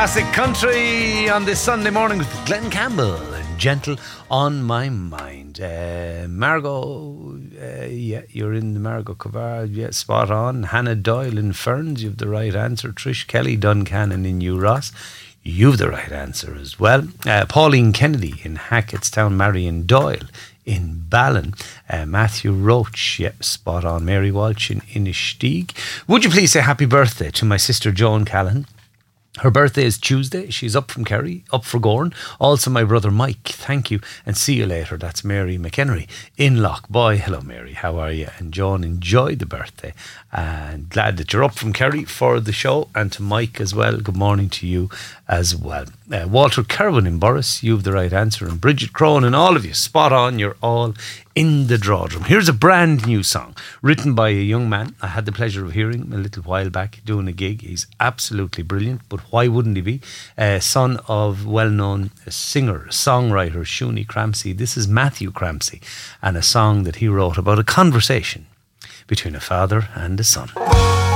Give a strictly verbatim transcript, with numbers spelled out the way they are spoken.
Classic country on this Sunday morning with Glenn Campbell and Gentle on My Mind. Uh, Margot, uh, yeah, you're in the Margot Cavard, yeah, spot on. Hannah Doyle in Ferns, you've the right answer. Trish Kelly Duncannon in New Ross, you've the right answer as well. Uh, Pauline Kennedy in Hackettstown, Marion Doyle in Ballin, uh, Matthew Roach, yeah, spot on. Mary Walsh in Inishtig. Would you please say happy birthday to my sister Joan Callan? Her birthday is Tuesday. She's up from Kerry, up for Gorn. Also my brother Mike, thank you and see you later. That's Mary McHenry in Lochboy. Hello Mary, how are you? And John, enjoy the birthday and glad that you're up from Kerry for the show. And to Mike as well, good morning to you as well. uh, Walter Kerwin in Borris, you've the right answer. And Bridget Crone and all of you, spot on, you're all in the drawdrum. Here's a brand new song written by a young man I had the pleasure of hearing a little while back doing a gig. He's absolutely brilliant, but why wouldn't he be? Uh, son of well-known singer, songwriter Shuni Cramsey. This is Matthew Cramsey and a song that he wrote about a conversation between a father and a son.